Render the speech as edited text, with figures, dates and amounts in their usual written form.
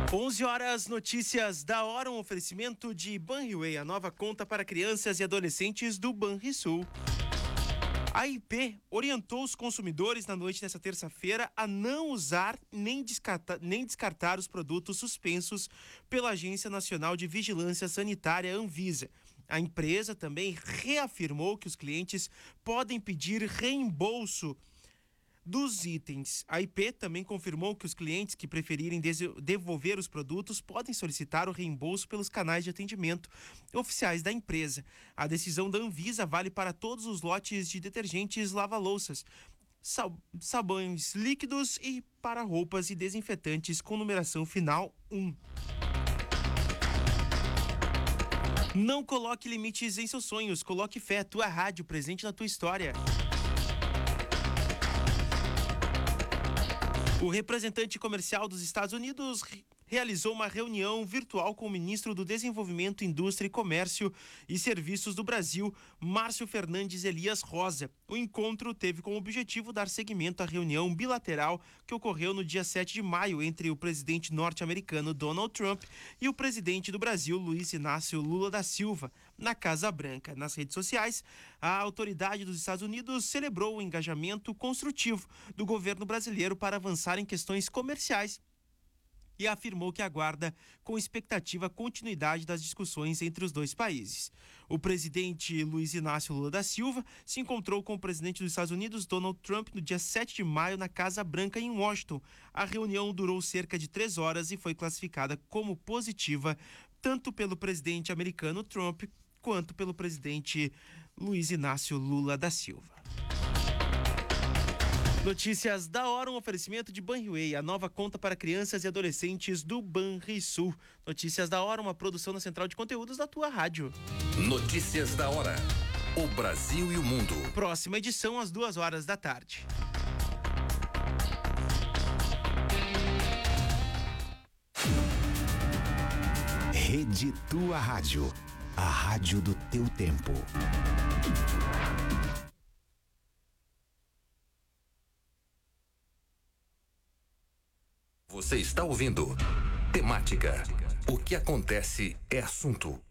11h, notícias da hora, um oferecimento de Banriway, a nova conta para crianças e adolescentes do Banrisul. A IP orientou os consumidores na noite desta terça-feira a não usar nem descartar os produtos suspensos pela Agência Nacional de Vigilância Sanitária, Anvisa. A empresa também reafirmou que os clientes podem pedir reembolso dos itens. A IP também confirmou que os clientes que preferirem devolver os produtos podem solicitar o reembolso pelos canais de atendimento oficiais da empresa. A decisão da Anvisa vale para todos os lotes de detergentes lava-louças, sabões líquidos e para roupas e desinfetantes com numeração final 1. Não coloque limites em seus sonhos, coloque fé, tua rádio presente na tua história. O representante comercial dos Estados Unidos realizou uma reunião virtual com o ministro do Desenvolvimento, Indústria e Comércio e Serviços do Brasil, Márcio Fernandes Elias Rosa. O encontro teve como objetivo dar seguimento à reunião bilateral que ocorreu no dia 7 de maio entre o presidente norte-americano Donald Trump e o presidente do Brasil, Luiz Inácio Lula da Silva, na Casa Branca. Nas redes sociais, a autoridade dos Estados Unidos celebrou o engajamento construtivo do governo brasileiro para avançar em questões comerciais e afirmou que aguarda com expectativa a continuidade das discussões entre os dois países. O presidente Luiz Inácio Lula da Silva se encontrou com o presidente dos Estados Unidos, Donald Trump, no dia 7 de maio na Casa Branca, em Washington. A reunião durou cerca de 3 horas e foi classificada como positiva tanto pelo presidente americano Trump quanto pelo presidente Luiz Inácio Lula da Silva. Notícias da hora, um oferecimento de Banriway, a nova conta para crianças e adolescentes do Banrisul. Notícias da hora, uma produção na Central de Conteúdos da tua rádio. Notícias da hora. O Brasil e o mundo. Próxima edição às 14h. Rede Tua Rádio. A rádio do teu tempo. Você está ouvindo Temática. O que acontece é assunto.